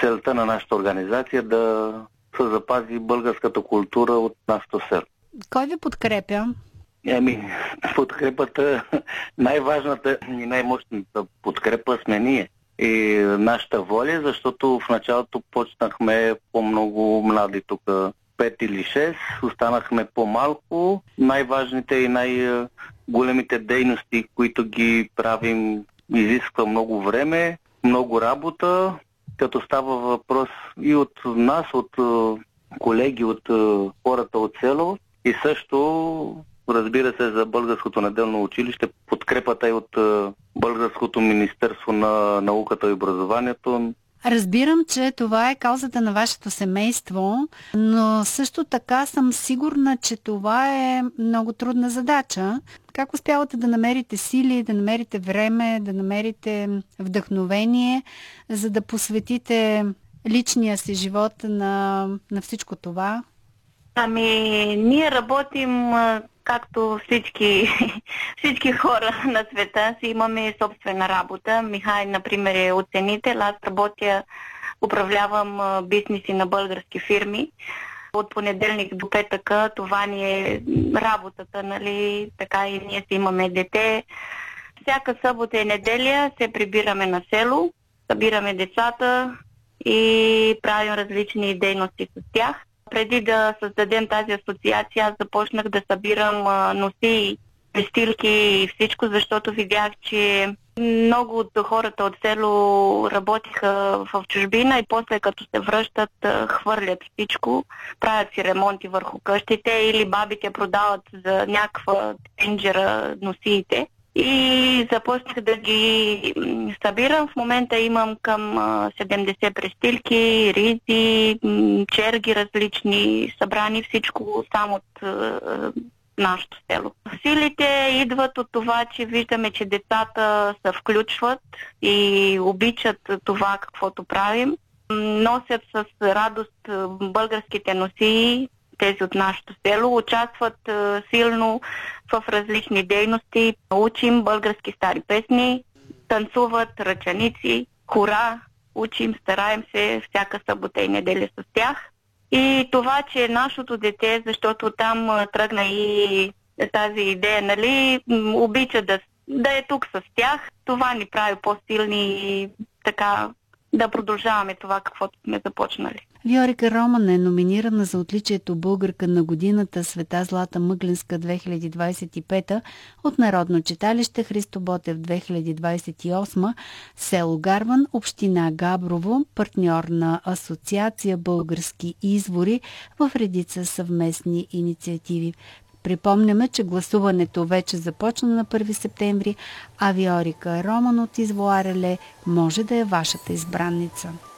целта на нашата организация да се запази българската култура от нашото село. Кой ви подкрепя? Подкрепата, най-важната и най-мощната подкрепа сме ние. И нашата воля, защото в началото почнахме по-много млади тук, 5 или 6, останахме по-малко. Най-важните и най-големите дейности, които ги правим, изисква много време, много работа, като става въпрос и от нас, от колеги, от хората от село и също, разбира се, за Българското неделно училище, подкрепата и от Българското министерство на науката и образованието. Разбирам, че това е каузата на вашето семейство, но също така съм сигурна, че това е много трудна задача. Как успявате да намерите сили, да намерите време, да намерите вдъхновение, за да посветите личния си живот на всичко това? Ние работим както всички хора на света, си имаме собствена работа. Михай, например, е оценител. Аз управлявам бизнеси на български фирми. От понеделник до петъка това ни е работата, нали? Така и ние си имаме дете. Всяка събота и неделя се прибираме на село, събираме децата и правим различни дейности с тях. Преди да създадем тази асоциация, аз започнах да събирам носи, престилки и всичко, защото видях, че много от хората от село работиха в чужбина и после като се връщат, хвърлят всичко, правят си ремонти върху къщите или бабите продават за някаква тенджера носиите. И започнах да ги събирам. В момента имам към 70 престилки, ризи, черги различни, събрани всичко само от нашето село. Силите идват от това, че виждаме, че децата се включват и обичат това, каквото правим. Носят с радост българските носии, тези от нашето село, участват силно в различни дейности. Учим български стари песни, танцуват ръчаници, хора, учим, стараем се всяка събота и неделя с тях. И това, че нашето дете, защото там тръгна и тази идея, нали, обича да е тук с тях, това ни прави по-силни и така да продължаваме това, каквото сме започнали. Виорика Роман е номинирана за отличието Българка на годината Света Злата Мъгленска 2025 от Народно читалище Христо Ботев 2028, село Гарван, община Габрово, партньор на Асоциация Български извори в редица съвместни инициативи. Припомняме, че гласуването вече започна на 1 септември, а Виорика Роман от Извоареле може да е вашата избранница.